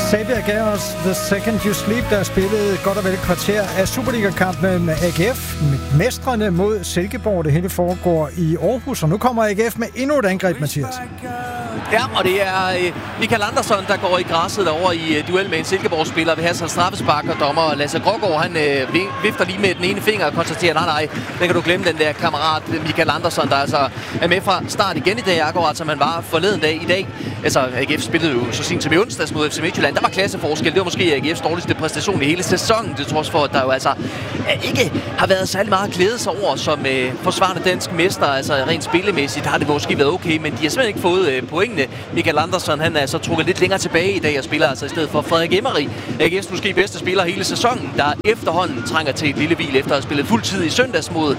Xavier gav os The Second You Sleep, der spillede godt og vel et kvarter af Superliga-kamp mellem AGF. Mestrene mod Silkeborg. Det hele foregår i Aarhus, og nu kommer AGF med endnu et angreb, Mathias. Ja, og det er Michael Andersson, der går i græsset derovre i duel med en Silkeborg-spiller ved hans straffespark, og dommer Lasse Grågaard, han vifter lige med den ene finger og konstaterer, nej, den kan du glemme, den der kammerat Michael Andersson, der altså er med fra start igen i dag, akkurat som han var forleden dag i dag. Altså, AGF spillede jo så sent som i onsdags mod FC Midtjylland. Der var klasseforskel. Det var måske AGF's dårligste præstation i hele sæsonen, det trods for, at der jo altså ikke har været særlig meget glæde sig over som forsvarende dansk mester. Altså, rent spillemæssigt har det måske været okay, men de har simpelthen ikke fået pointene. Michael Andersson, han er så trukket lidt længere tilbage i dag og spiller altså i stedet for Frederik Emery, AGF's måske bedste spiller hele sæsonen, der efterhånden trænger til et lille hvil efter at have spillet fuld tid i søndags mod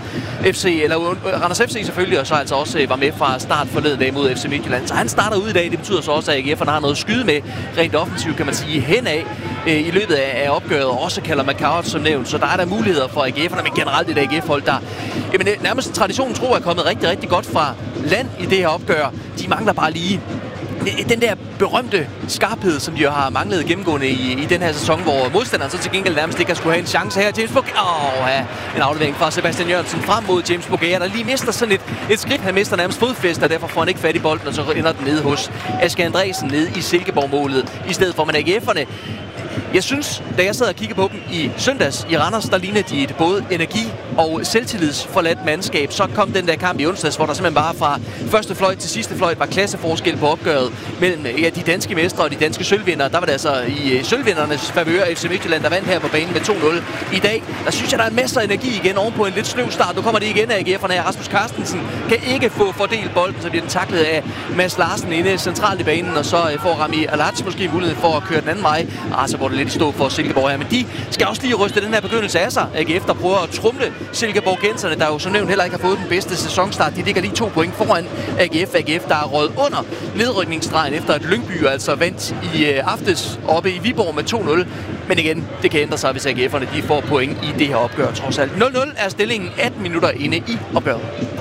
Randers FC selvfølgelig, og så altså også var med fra start forleden dag mod FC Midtjylland. Så han starter ud i dag. Det betyder så også, at AGF'erne har noget at skyde med rent offensivt, kan man sige, henad i løbet af opgøret, og også kalder McCart som nævnt. Så der er der muligheder for AGF'erne, men generelt et AGF-hold, der nærmest traditionen tro er kommet rigtig, rigtig godt fra land i det her opgør. De mangler bare lige den der berømte skarphed, som de jo har manglet gennemgående i den her sæson, hvor modstanderen så til gengæld nærmest ikke har skulle have en chance her. James Bogaert, en aflevering fra Sebastian Jørgensen frem mod James Bogaert, der lige mister sådan et skridt. Han mister nærmest fodfæste, og derfor får han ikke fat i bolden, og så ender den nede hos Asger Andresen nede i Silkeborg-målet, i stedet for, man AGF'erne. Jeg synes, da jeg sad og kiggede på dem i søndags i Randers, der lignede de et både energi- og selvtillidsforladt mandskab. Så kom den der kamp i onsdags, hvor der simpelthen bare fra første fløjt til sidste fløjt var klasseforskel på opgøret mellem de danske mestre og de danske sølvvindere. Der var det altså i sølvvindernes favør FC Midtjylland, der vandt her på banen med 2-0. I dag, der synes jeg, der er masser af energi igen ovenpå en lidt sløv start. Nu kommer det igen af AGF'erne her. Rasmus Carstensen kan ikke få fordelt bolden, så bliver den taklet af Mads Larsen inde centralt i banen, og så får Rami Alats måske mulighed for at køre den anden vej. Så går det lidt i stå for Silkeborg her, men de skal også lige ryste den her begyndelse af sig. AGF, der prøver at trumle Silkeborg-genserne, der jo som nævnt heller ikke har fået den bedste sæsonstart. De ligger lige 2 point foran AGF, der er røget under nedrykningsstregen efter at Lyngby altså vandt i aftes oppe i Viborg med 2-0. Men igen, det kan ændre sig, hvis AGF'erne de får point i det her opgør trods alt. 0-0 er stillingen 18 minutter inde i opgøret.